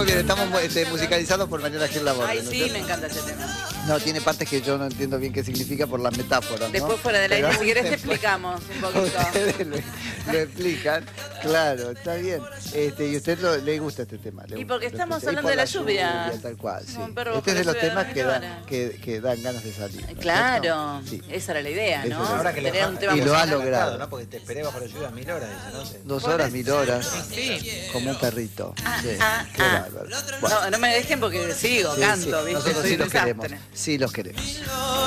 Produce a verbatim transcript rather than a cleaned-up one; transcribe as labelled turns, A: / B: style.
A: muy bien, estamos mu- este, musicalizados por Mariana Gil Laborde.
B: Ay,
A: ¿no es
B: sí,
A: cierto?
B: me encanta ese tema.
A: No, tiene partes que yo no entiendo bien qué significa por las metáforas, ¿no?
B: Después fuera del aire,
A: Pero
B: si querés te
A: después-
B: explicamos un poquito.
A: Ustedes lo, lo explican, claro, está bien. Este, y a usted lo- le gusta este tema. le
B: Y
A: gusta,
B: porque
A: le
B: estamos
A: gusta. Y
B: hablando
A: por
B: de la lluvia.
A: Tal cual, sí.
B: Como un perro
A: Este es
B: bajo
A: de
B: la
A: los
B: lluvia
A: temas
B: de
A: que,
B: las
A: dan, que, que dan ganas de salir. ¿no es
B: Claro,
A: cierto? Sí.
B: esa era la idea,
A: Esa
B: ¿no?
A: era la
C: Ahora que le
B: Tener
C: fa-
B: un tema
A: Y lo ha
B: musical.
A: logrado.
C: ¿no? Porque te esperé bajo la lluvia mil horas, dice, no sé.
A: Dos horas, mil horas,
B: Sí.
A: como un perrito. Sí,
B: ah,
A: qué
B: ah.
A: bárbaro. Bueno,
B: No, no me dejen porque sigo,
A: sí,
B: canto,
A: sí,
B: ¿viste?
A: nosotros
B: Soy
A: sí
B: un
A: los
B: desastre.
A: queremos, sí los queremos.